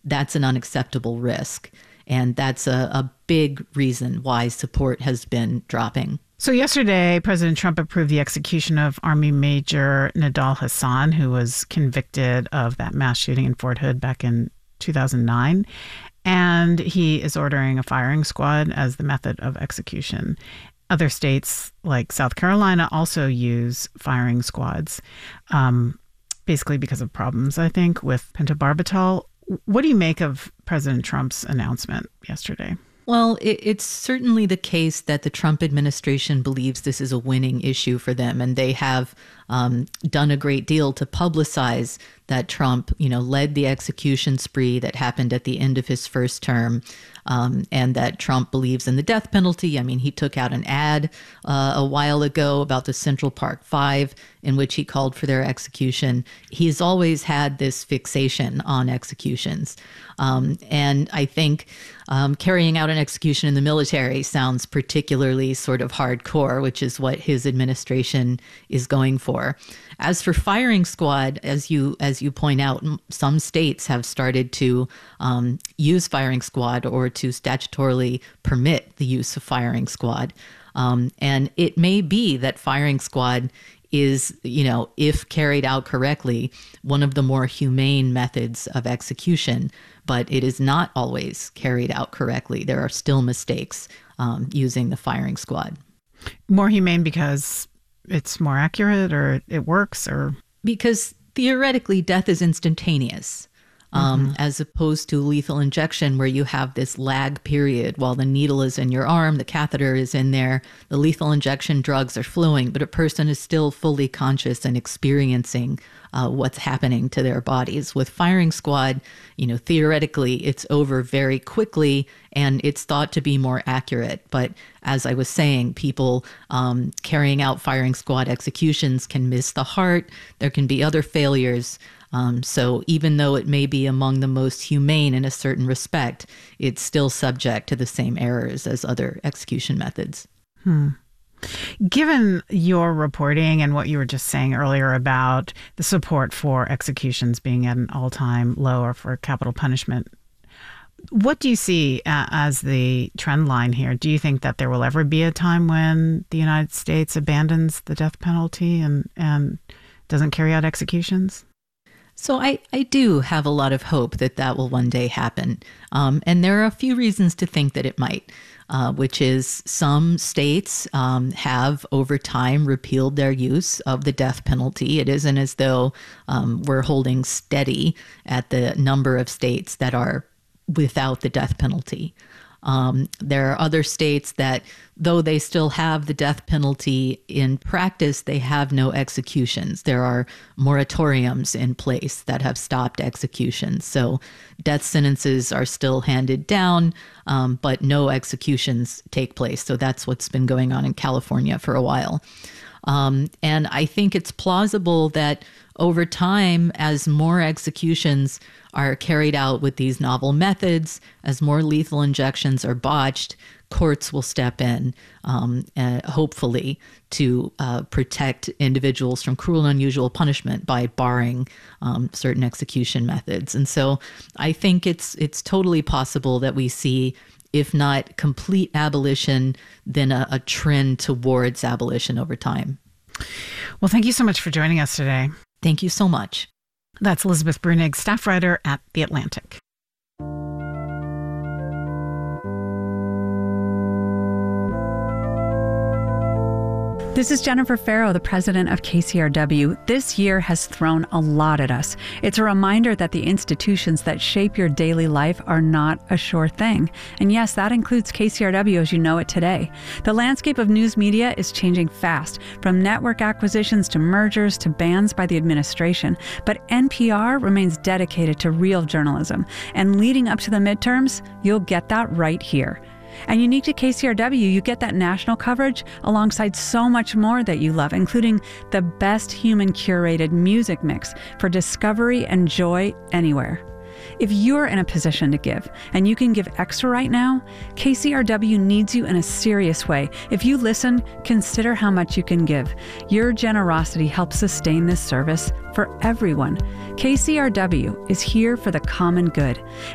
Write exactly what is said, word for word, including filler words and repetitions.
that's an unacceptable risk. And that's a, a big reason why support has been dropping. So yesterday, President Trump approved the execution of Army Major Nidal Hasan, who was convicted of that mass shooting in Fort Hood back in two thousand nine. And he is ordering a firing squad as the method of execution. Other states like South Carolina also use firing squads, um, basically because of problems, I think, with pentobarbital. What do you make of President Trump's announcement yesterday? Well, it, it's certainly the case that the Trump administration believes this is a winning issue for them, and they have um, done a great deal to publicize that Trump, you know, led the execution spree that happened at the end of his first term, um, and that Trump believes in the death penalty. I mean, he took out an ad uh, a while ago about the Central Park Five in which he called for their execution. He's always had this fixation on executions. Um, and I think um, carrying out an execution in the military sounds particularly sort of hardcore, which is what his administration is going for. As for firing squad, as you as you point out, some states have started to um, use firing squad or to statutorily permit the use of firing squad. Um, and it may be that firing squad is, you know, if carried out correctly, one of the more humane methods of execution, but it is not always carried out correctly. There are still mistakes um, using the firing squad. More humane because it's more accurate, or it works, or? Because theoretically, death is instantaneous. Um, mm-hmm. As opposed to lethal injection, where you have this lag period while the needle is in your arm, the catheter is in there, the lethal injection drugs are flowing, but a person is still fully conscious and experiencing uh, what's happening to their bodies. With firing squad, you know, theoretically, it's over very quickly and it's thought to be more accurate. But as I was saying, people um, carrying out firing squad executions can miss the heart. There can be other failures. Um, so even though it may be among the most humane in a certain respect, it's still subject to the same errors as other execution methods. Hmm. Given your reporting and what you were just saying earlier about the support for executions being at an all-time low, or for capital punishment, what do you see uh, as the trend line here? Do you think that there will ever be a time when the United States abandons the death penalty and, and doesn't carry out executions? So I, I do have a lot of hope that that will one day happen. Um, and there are a few reasons to think that it might, uh, which is some states um, have over time repealed their use of the death penalty. It isn't as though um, we're holding steady at the number of states that are without the death penalty. Um, there are other states that, though they still have the death penalty, in practice, they have no executions. There are moratoriums in place that have stopped executions. So death sentences are still handed down, um, but no executions take place. So that's what's been going on in California for a while. Um, and I think it's plausible that over time, as more executions are carried out with these novel methods, as more lethal injections are botched, courts will step in, um, uh, hopefully, to uh, protect individuals from cruel and unusual punishment by barring um, certain execution methods. And so I think it's it's totally possible that we see, if not complete abolition, then a, a trend towards abolition over time. Well, thank you so much for joining us today. Thank you so much. That's Elizabeth Bruenig, staff writer at The Atlantic. This is Jennifer Farrow, the president of K C R W. This year has thrown a lot at us. It's a reminder that the institutions that shape your daily life are not a sure thing. And yes, that includes K C R W as you know it today. The landscape of news media is changing fast, from network acquisitions to mergers to bans by the administration. But N P R remains dedicated to real journalism. And leading up to the midterms, you'll get that right here. And unique to K C R W, you get that national coverage alongside so much more that you love, including the best human-curated music mix for discovery and joy anywhere. If you're in a position to give, and you can give extra right now, K C R W needs you in a serious way. If you listen, consider how much you can give. Your generosity helps sustain this service for everyone. K C R W is here for the common good.